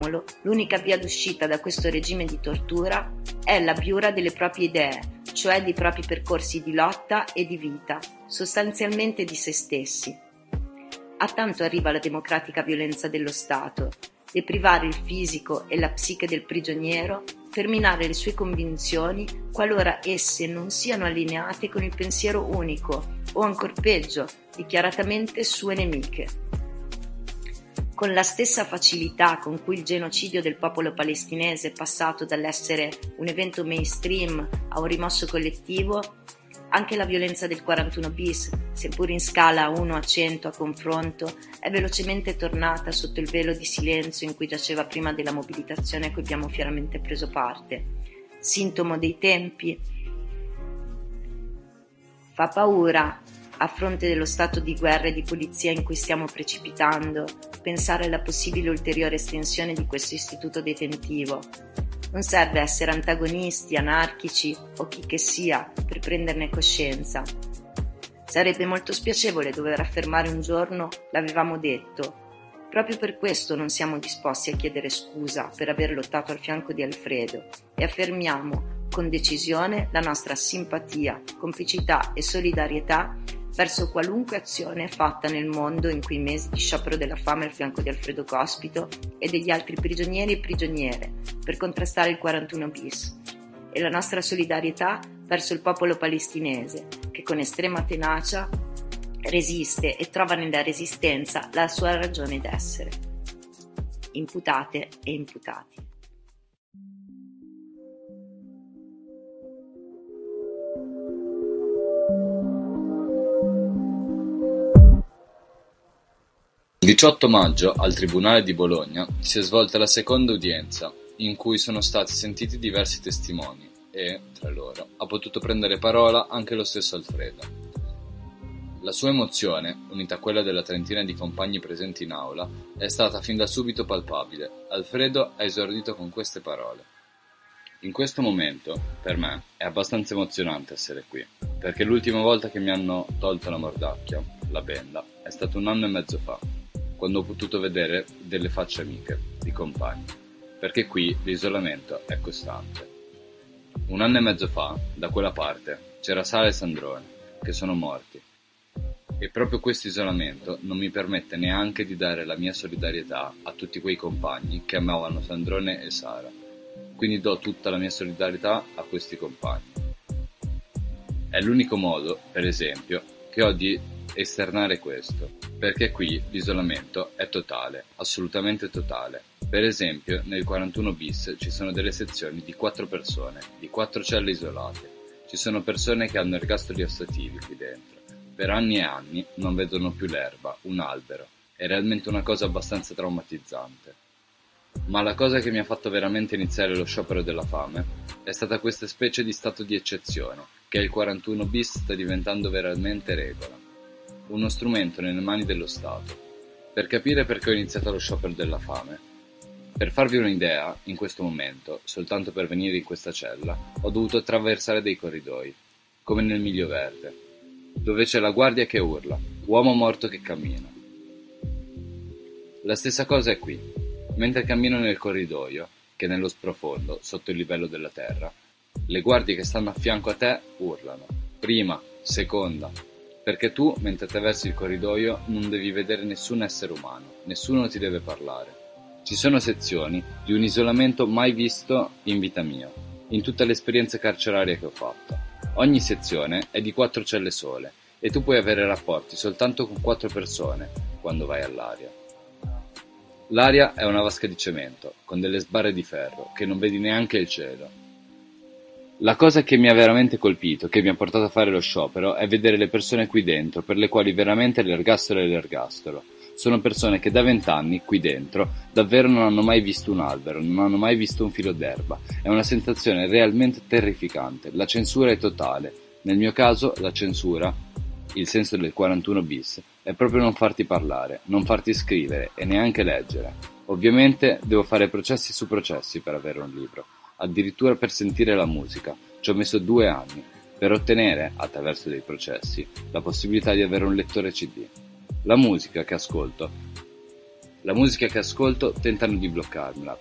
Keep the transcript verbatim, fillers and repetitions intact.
L'unica via d'uscita da questo regime di tortura è l'abbiura delle proprie idee, cioè dei propri percorsi di lotta e di vita, sostanzialmente di se stessi. A tanto arriva la democratica violenza dello Stato, deprivare il fisico e la psiche del prigioniero per minare le sue convinzioni qualora esse non siano allineate con il pensiero unico o, ancor peggio, dichiaratamente sue nemiche. Con la stessa facilità con cui il genocidio del popolo palestinese è passato dall'essere un evento mainstream a un rimosso collettivo, anche la violenza del quarantuno bis, seppur in scala uno a cento a confronto, è velocemente tornata sotto il velo di silenzio in cui giaceva prima della mobilitazione a cui abbiamo fieramente preso parte. Sintomo dei tempi? Fa paura, a fronte dello stato di guerra e di polizia in cui stiamo precipitando, pensare alla possibile ulteriore estensione di questo istituto detentivo. Non serve essere antagonisti, anarchici o chi che sia per prenderne coscienza. Sarebbe molto spiacevole dover affermare un giorno «l'avevamo detto». Proprio per questo non siamo disposti a chiedere scusa per aver lottato al fianco di Alfredo e affermiamo con decisione la nostra simpatia, complicità e solidarietà verso qualunque azione fatta nel mondo in quei mesi di sciopero della fame al fianco di Alfredo Cospito e degli altri prigionieri e prigioniere per contrastare il quarantuno bis, e la nostra solidarietà verso il popolo palestinese che con estrema tenacia resiste e trova nella resistenza la sua ragione d'essere. Imputate e imputati. Il diciotto maggio al Tribunale di Bologna si è svolta la seconda udienza, in cui sono stati sentiti diversi testimoni e, tra loro, ha potuto prendere parola anche lo stesso Alfredo. La sua emozione, unita a quella della trentina di compagni presenti in aula, è stata fin da subito palpabile. Alfredo ha esordito con queste parole. In questo momento, per me, è abbastanza emozionante essere qui, perché l'ultima volta che mi hanno tolto la mordacchia, la benda, è stato un anno e mezzo fa, quando ho potuto vedere delle facce amiche, di compagni, perché qui l'isolamento è costante. Un anno e mezzo fa, da quella parte, c'era Sara e Sandrone, che sono morti, e proprio questo isolamento non mi permette neanche di dare la mia solidarietà a tutti quei compagni che amavano Sandrone e Sara, quindi do tutta la mia solidarietà a questi compagni. È l'unico modo, per esempio, che ho di esternare questo, perché qui l'isolamento è totale, assolutamente totale. Per esempio, nel quarantuno bis ci sono delle sezioni di quattro persone, di quattro celle isolate. Ci sono persone che hanno ergastoli ostativi qui dentro. Per anni e anni non vedono più l'erba, un albero. È realmente una cosa abbastanza traumatizzante. Ma la cosa che mi ha fatto veramente iniziare lo sciopero della fame è stata questa specie di stato di eccezione, che il quarantuno bis sta diventando veramente regola. Uno strumento nelle mani dello Stato. Per capire perché ho iniziato lo sciopero della fame, per farvi un'idea, in questo momento, soltanto per venire in questa cella, ho dovuto attraversare dei corridoi, come nel Miglio Verde, dove c'è la guardia che urla, uomo morto che cammina. La stessa cosa è qui. Mentre cammino nel corridoio, che è nello sprofondo, sotto il livello della terra, le guardie che stanno a fianco a te urlano, prima, seconda, perché tu, mentre attraversi il corridoio, non devi vedere nessun essere umano, nessuno ti deve parlare. Ci sono sezioni di un isolamento mai visto in vita mia, in tutte le esperienze carcerarie che ho fatto. Ogni sezione è di quattro celle sole e tu puoi avere rapporti soltanto con quattro persone quando vai all'aria. L'aria è una vasca di cemento, con delle sbarre di ferro, che non vedi neanche il cielo. La cosa che mi ha veramente colpito, che mi ha portato a fare lo sciopero, è vedere le persone qui dentro, per le quali veramente l'ergastolo è l'ergastolo. Sono persone che da vent'anni, qui dentro, davvero non hanno mai visto un albero, non hanno mai visto un filo d'erba. È una sensazione realmente terrificante. La censura è totale. Nel mio caso, la censura, il senso del quarantuno bis, è proprio non farti parlare, non farti scrivere e neanche leggere. Ovviamente devo fare processi su processi per avere un libro, addirittura per sentire la musica. Ci ho messo due anni per ottenere, attraverso dei processi, la possibilità di avere un lettore C D. La musica che ascolto La musica che ascolto tentano di bloccarmela,